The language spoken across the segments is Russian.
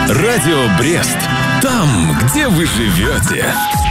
Радио Брест. Там, где вы живете.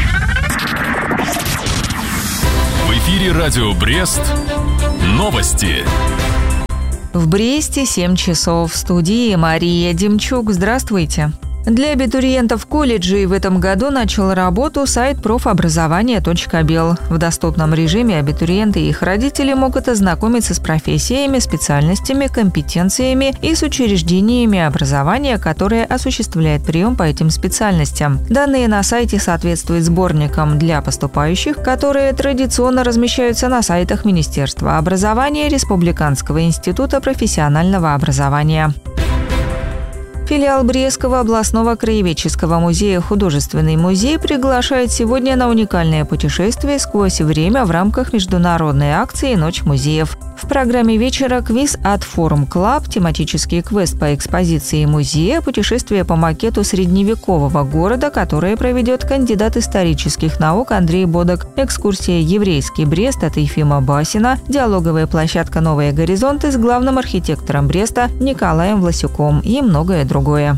В эфире Радио Брест. Новости. В Бресте 7 часов. В студии Мария Демчук. Здравствуйте. Для абитуриентов колледжей в этом году начал работу сайт профобразование.бел. В доступном режиме абитуриенты и их родители могут ознакомиться с профессиями, специальностями, компетенциями и с учреждениями образования, которые осуществляют прием по этим специальностям. Данные на сайте соответствуют сборникам для поступающих, которые традиционно размещаются на сайтах Министерства образования, Республиканского института профессионального образования. Филиал Брестского областного краеведческого музея «Художественный музей» приглашает сегодня на уникальное путешествие сквозь время в рамках международной акции «Ночь музеев». В программе вечера квиз от Forum Club, тематический квест по экспозиции музея, путешествие по макету средневекового города, которое проведет кандидат исторических наук Андрей Бодок, экскурсия «Еврейский Брест» от Ефима Басина, диалоговая площадка «Новые горизонты» с главным архитектором Бреста Николаем Власюком и многое другое.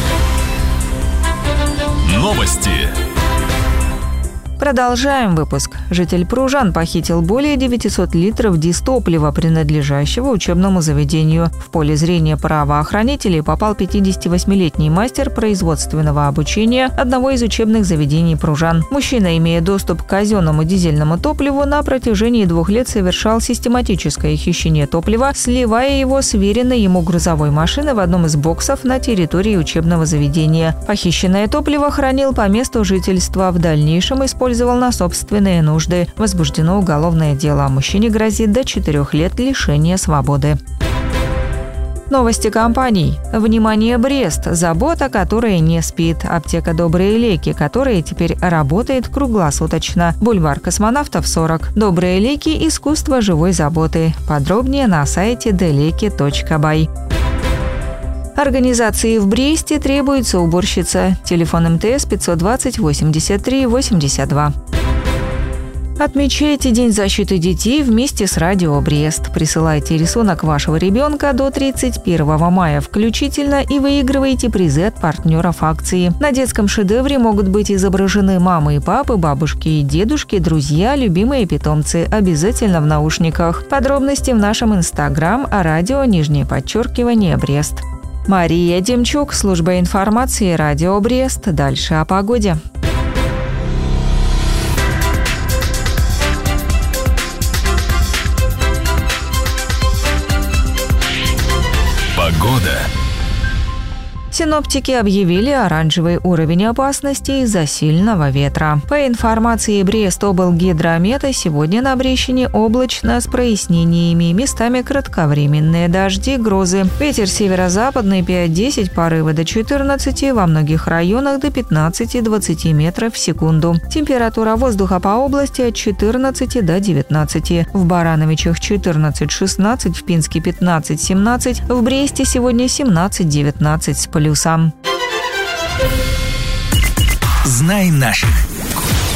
Новости. Продолжаем выпуск. Житель Пружан похитил более 900 литров дистоплива, принадлежащего учебному заведению. В поле зрения правоохранителей попал 58-летний мастер производственного обучения одного из учебных заведений Пружан. Мужчина, имея доступ к казенному дизельному топливу, на протяжении 2 лет совершал систематическое хищение топлива, сливая его с веренной ему грузовой машины в одном из боксов на территории учебного заведения. Похищенное топливо хранил по месту жительства, в дальнейшем использовал на собственные нужды. Возбуждено уголовное дело. Мужчине грозит до 4 лет лишения свободы. Новости компаний. Внимание, Брест. Забота, которая не спит. Аптека «Добрые леки», которая теперь работает круглосуточно. Бульвар Космонавтов, 40. «Добрые леки. Искусство живой заботы». Подробнее на сайте deleki.by. Организации в Бресте требуется уборщица. Телефон МТС 520 83 82. Отмечайте День защиты детей вместе с Радио Брест. Присылайте рисунок вашего ребенка до 31 мая включительно и выигрывайте призы от партнеров акции. На детском шедевре могут быть изображены мамы и папы, бабушки и дедушки, друзья, любимые питомцы. Обязательно в наушниках. Подробности в нашем Инстаграм _Брест. Мария Демчук, служба информации Радио Брест. Дальше о погоде. Погода. Синоптики объявили оранжевый уровень опасности из-за сильного ветра. По информации Брестоблгидромета, сегодня на Брещине облачно с прояснениями, местами кратковременные дожди, грозы. Ветер северо-западный 5-10, порывы до 14, во многих районах до 15-20 метров в секунду. Температура воздуха по области от 14 до 19. В Барановичах 14-16, в Пинске 15-17, в Бресте сегодня 17-19 с плюсом. Знай наших.